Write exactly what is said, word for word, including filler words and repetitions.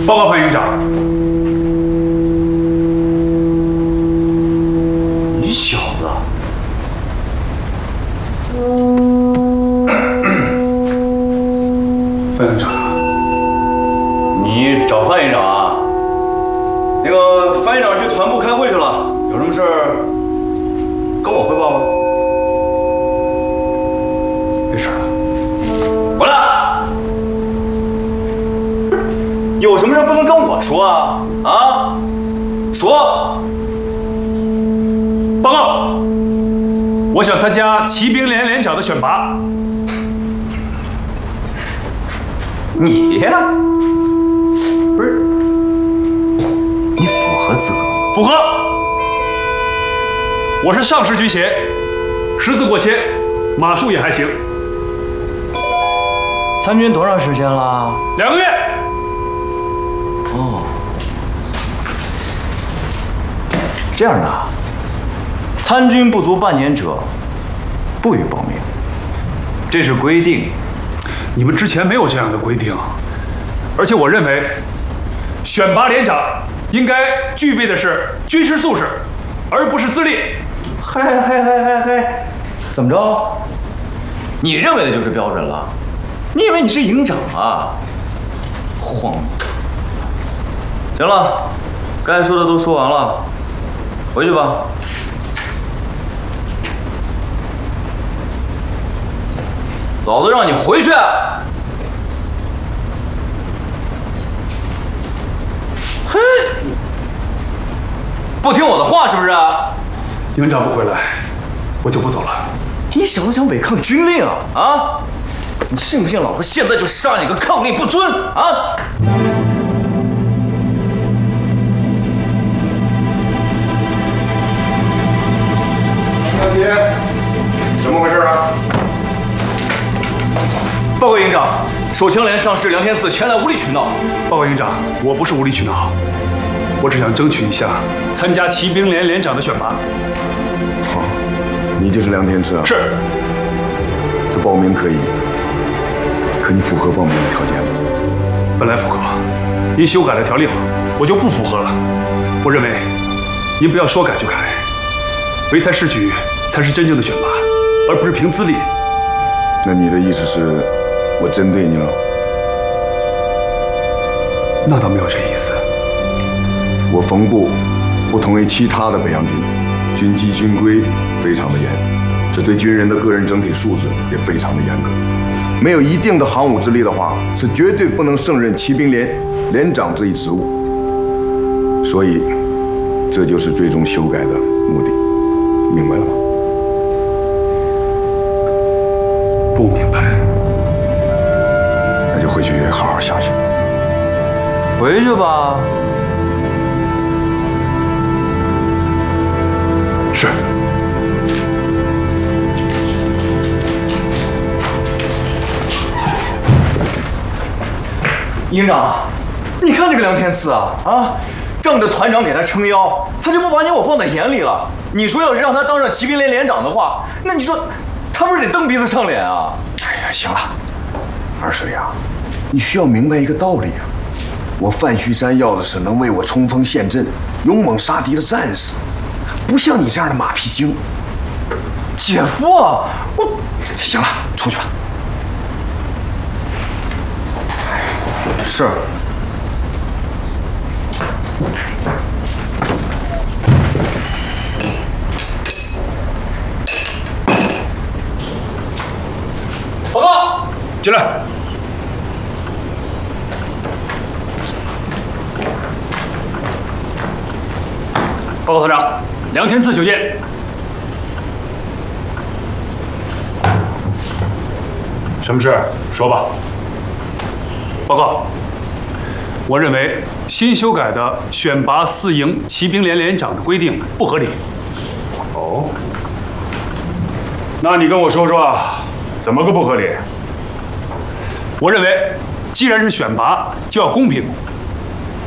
报告范营长， 你小子， 范营长， 你找范营长啊？那个范营长去团部开会去了，有什么事儿跟我汇报吗？ 没事了。 回来！有什么事不能跟我说啊？啊？说！ 报告，我想参加骑兵连连长的选拔。 你呀？不是，你符合资格吗？ 符合。我是上士军衔，十字过千，马术也还行。 参军多长时间了？ 两个月。 哦，这样的，参军不足半年者，不予报名，这是规定。 你们之前没有这样的规定，而且我认为，选拔连长应该具备的是军事素质，而不是资历。 嗨嗨嗨嗨嗨，怎么着？你认为的就是标准了？你以为你是营长啊？荒唐！行了，该说的都说完了，回去吧。老子让你回去！嘿，不听我的话是不是？ 营长不回来，我就不走了。 你小子想违抗军令啊？啊！你信不信老子现在就杀你个抗令不遵啊！ 大姐，怎么回事啊？ 报告营长，手枪连上士梁天赐前来无理取闹。 报告营长，我不是无理取闹，我只想争取一下参加骑兵连连长的选拔。 好，你就是梁天赐啊？ 是。 这报名可以，可你符合报名的条件吗？ 本来符合，您修改了条令，我就不符合了。我认为，您不要说改就改，唯才是举才是真正的选拔，而不是凭资历。 那你的意思是，我针对你了？ 那倒没有这意思。 我冯部不同于其他的北洋军，军纪军规非常的严，这对军人的个人整体素质也非常的严格。没有一定的行武之力的话，是绝对不能胜任骑兵连连长这一职务。所以，这就是最终修改的目的，明白了吗？ 不明白。 那就回去好好想想。 回去吧。 是。 营长，你看这个梁天赐啊啊，仗着团长给他撑腰，他就不把你我放在眼里了。你说要是让他当上骑兵连连长的话，那你说他不是得蹬鼻子上脸啊？ 哎呀，行了，二水啊，你需要明白一个道理啊，我范旭山要的是能为我冲锋陷阵、勇猛杀敌的战士，不像你这样的马屁精。 姐夫，我行了，出去吧。 是。 报告，进来。报告团长，梁天赐求见。什么事？说吧。报告，我认为新修改的选拔四营骑兵连连长的规定不合理。 哦，那你跟我说说，怎么个不合理？ 我认为，既然是选拔，就要公平，